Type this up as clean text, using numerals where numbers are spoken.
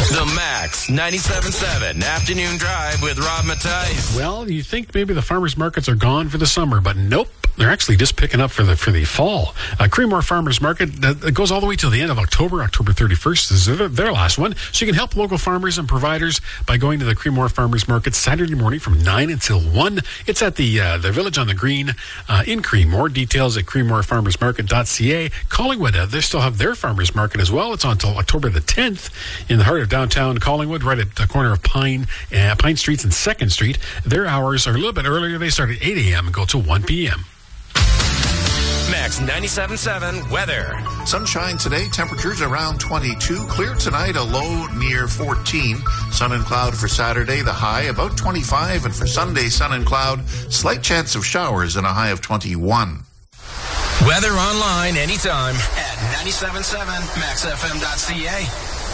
The Max 97.7 Afternoon Drive with Rob Matthijs. Well, you think maybe the farmers markets are gone for the summer, but nope. They're actually just picking up for the fall. Creemore Farmers Market goes all the way till the end of October. October 31st is their last one. So you can help local farmers and providers by going to the Creemore Farmers Market Saturday morning from 9 until 1. It's at the Village on the Green in Creemore. Details at creemorefarmersmarket.ca. Collingwood, they still have their farmers market as well. It's on until October the 10th in the heart of downtown Collingwood, right at the corner of Pine Streets and 2nd Street. Their hours are a little bit earlier. They start at 8 a.m. and go to 1 p.m. Max 97.7 weather. Sunshine today, temperatures around 22. Clear tonight, a low near 14. Sun and cloud for Saturday, the high about 25. And for Sunday, sun and cloud, slight chance of showers and a high of 21. Weather online anytime at 97.7maxfm.ca.